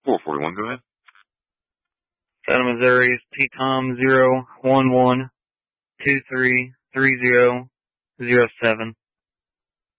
441, go ahead. Savannah, Missouri is TTOM 011233007.